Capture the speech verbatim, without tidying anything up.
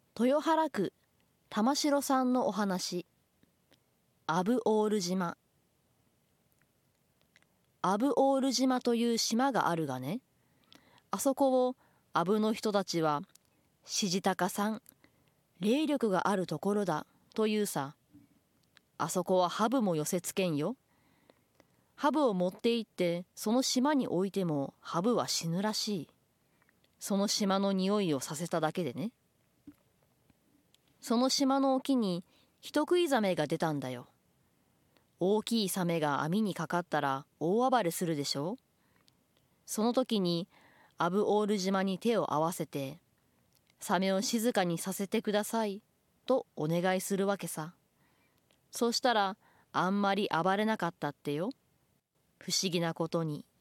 豊原区玉城さんのお話。アブオール島。アブオール島という島があるがね、あそこをアブの人たちは志高さん、霊力があるところだというさ。あそこはハブも寄せつけんよ。ハブを持って行ってその島に置いてもハブは死ぬらしい。その島の匂いをさせただけでね。その島の沖に人食いザメが出たんだよ。大きいサメが網にかかったら大暴れするでしょ。その時にアブオール島に手を合わせて、サメを静かにさせてくださいとお願いするわけさ。そしたらあんまり暴れなかったってよ。不思議なことに。